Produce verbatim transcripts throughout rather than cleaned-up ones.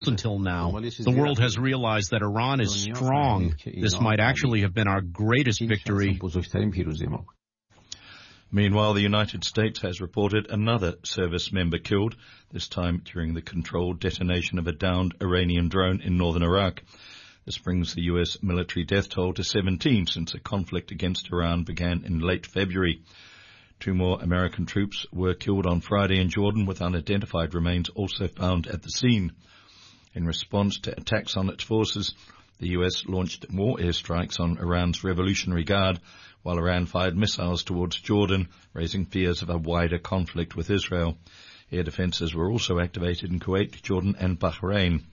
Until now, the world has realized that Iran is strong. This might actually have been our greatest victory. Meanwhile, the United States has reported another service member killed, this time during the controlled detonation of a downed Iranian drone in northern Iraq. This brings the U S military death toll to seventeen since the conflict against Iran began in late February. Two more American troops were killed on Friday in Jordan, with unidentified remains also found at the scene. In response to attacks on its forces, the U S launched more airstrikes on Iran's Revolutionary Guard, while Iran fired missiles towards Jordan, raising fears of a wider conflict with Israel. Air defences were also activated in Kuwait, Jordan and Bahrain.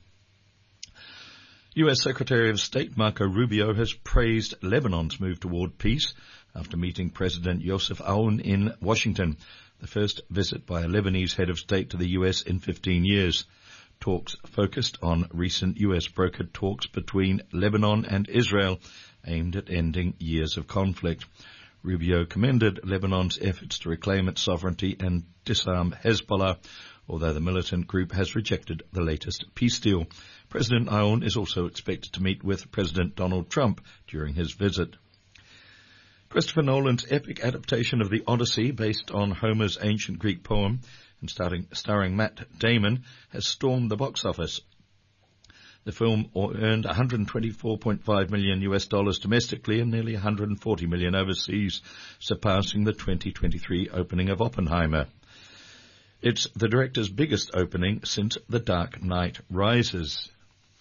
U S Secretary of State Marco Rubio has praised Lebanon's move toward peace after meeting President Youssef Aoun in Washington, the first visit by a Lebanese head of state to the U S in fifteen years. Talks focused on recent U S-brokered talks between Lebanon and Israel aimed at ending years of conflict. Rubio commended Lebanon's efforts to reclaim its sovereignty and disarm Hezbollah, although the militant group has rejected the latest peace deal. President Aoun is also expected to meet with President Donald Trump during his visit. Christopher Nolan's epic adaptation of the Odyssey, based on Homer's ancient Greek poem and starring, starring Matt Damon, has stormed the box office. The film earned one hundred twenty-four point five million U S dollars domestically and nearly one hundred forty million overseas, surpassing the twenty twenty-three opening of Oppenheimer. It's the director's biggest opening since The Dark Knight Rises.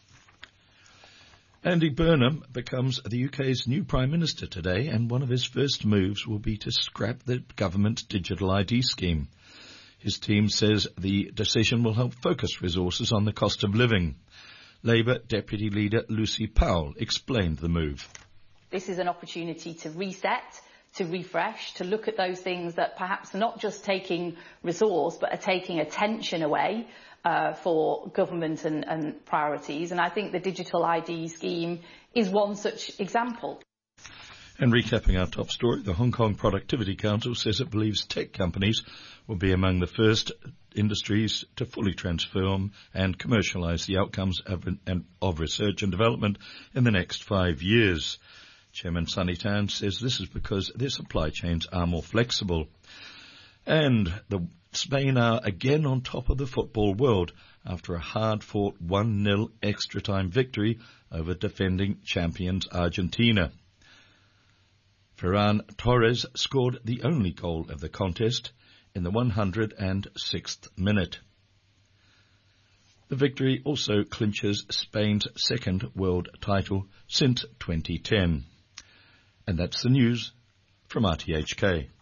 Andy Burnham becomes the U K's new Prime Minister today, and one of his first moves will be to scrap the government's digital I D scheme. His team says the decision will help focus resources on the cost of living. Labour Deputy Leader Lucy Powell explained the move. This is an opportunity to reset, to refresh, to look at those things that perhaps are not just taking resource, but are taking attention away uh, for government and, and priorities. And I think the digital I D scheme is one such example. And recapping our top story, the Hong Kong Productivity Council says it believes tech companies will be among the first industries to fully transform and commercialise the outcomes of, of research and development in the next five years. Chairman Sunny Tan says this is because their supply chains are more flexible. And the Spain are again on top of the football world after a hard-fought one nil extra-time victory over defending champions Argentina. Ferran Torres scored the only goal of the contest in the one hundred sixth minute. The victory also clinches Spain's second world title since twenty ten. And that's the news from R T H K.